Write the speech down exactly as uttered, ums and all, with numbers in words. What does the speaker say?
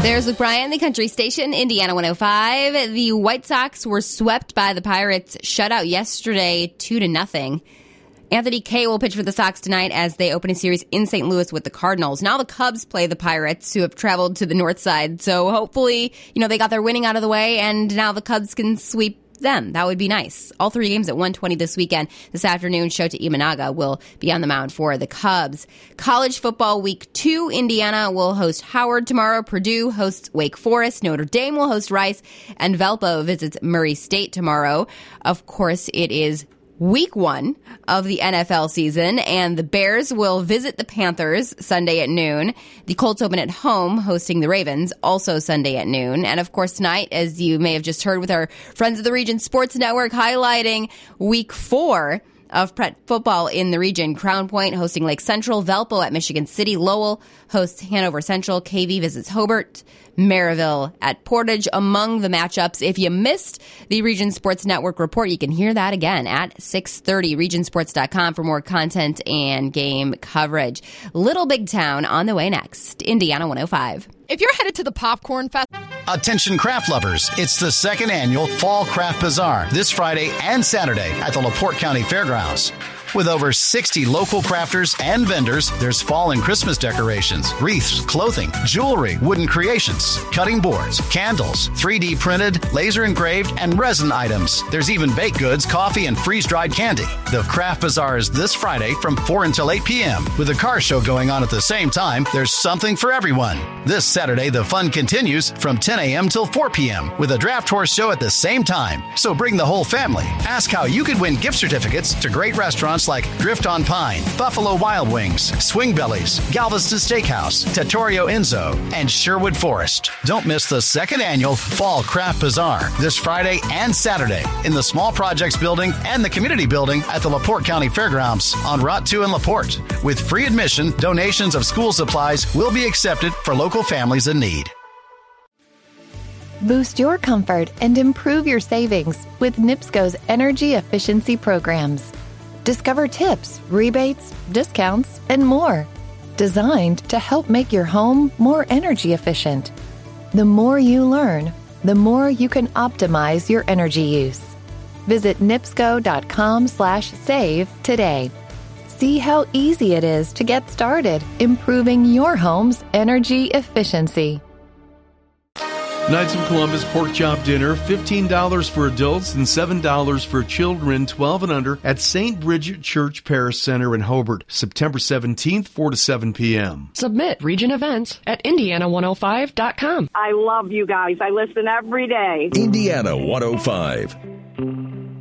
There's Luke Bryan, the country station, Indiana one oh five. The White Sox were swept by the Pirates, shutout yesterday, two to nothing. Anthony Kay will pitch for the Sox tonight as they open a series in Saint Louis with the Cardinals. Now the Cubs play the Pirates, who have traveled to the north side. So hopefully, you know, they got their winning out of the way, and now the Cubs can sweep them. That would be nice. All three games at one twenty this weekend. This afternoon, Shota Imanaga will be on the mound for the Cubs. College football week two. Indiana will host Howard tomorrow. Purdue hosts Wake Forest. Notre Dame will host Rice. And Valpo visits Murray State tomorrow. Of course, it is week one of the N F L season, and the Bears will visit the Panthers Sunday at noon. The Colts open at home, hosting the Ravens, also Sunday at noon. And of course, tonight, as you may have just heard with our Friends of the Region Sports Network, highlighting week four of prep football in the region. Crown Point hosting Lake Central, Valpo at Michigan City, Lowell hosts Hanover Central, K V visits Hobart, Maryville at Portage among the matchups. If you missed the Region Sports Network report, you can hear that again at six thirty, region sports dot com for more content and game coverage. Little Big Town on the way next. Indiana one oh five. If you're headed to the Popcorn Fest... Attention craft lovers, it's the second annual Fall Craft Bazaar this Friday and Saturday at the LaPorte County Fairgrounds. With over sixty local crafters and vendors, there's fall and Christmas decorations, wreaths, clothing, jewelry, wooden creations, cutting boards, candles, three D printed, laser engraved, and resin items. There's even baked goods, coffee, and freeze-dried candy. The Craft Bazaar is this Friday from four until eight p.m. With a car show going on at the same time, there's something for everyone. This Saturday, the fun continues from ten a.m. till four p.m. with a draft horse show at the same time. So bring the whole family. Ask how you could win gift certificates to great restaurants like Drift on Pine, Buffalo Wild Wings, Swing Bellies, Galveston Steakhouse, Trattoria Enzo, and Sherwood Forest. Don't miss the second annual Fall Craft Bazaar this Friday and Saturday in the Small Projects Building and the Community Building at the LaPorte County Fairgrounds on Route two in LaPorte. With free admission, donations of school supplies will be accepted for local families in need. Boost your comfort and improve your savings with N I P S Co's energy efficiency programs. Discover tips, rebates, discounts, and more, designed to help make your home more energy efficient. The more you learn, the more you can optimize your energy use. Visit nipsco.com slash save today. See how easy it is to get started improving your home's energy efficiency. Knights of Columbus Pork Chop Dinner, fifteen dollars for adults and seven dollars for children twelve and under at Saint Bridget Church Parish Center in Hobart, September seventeenth, four to seven p.m. Submit region events at indiana one oh five dot com. I love you guys. I listen every day. Indiana one oh five.